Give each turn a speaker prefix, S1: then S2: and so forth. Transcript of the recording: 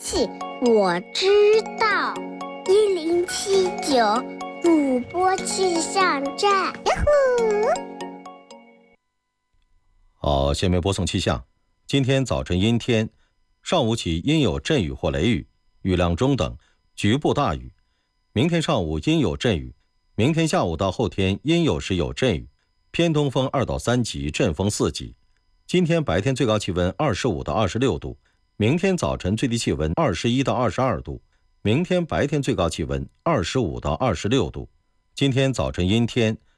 S1: 气，我知道。1079主播气象站。呀呼！
S2: 好，下面播送气象。今天早晨阴天，上午起阴有阵雨或雷雨，雨量中等，局部大雨。明天上午阴有阵雨，明天下午到后天阴有时有阵雨，偏东风2到3级，阵风4级。今天白天最高气温25到26度，明天早晨最低气温21到22度，明天白天最高气温25到26度。今天早晨阴天，